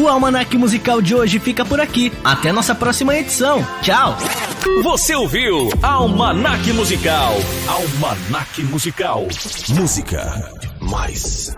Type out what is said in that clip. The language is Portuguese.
O Almanac Musical de hoje fica por aqui. Até nossa próxima edição. Tchau! Você ouviu Almanac Musical. Almanac Musical. Música mais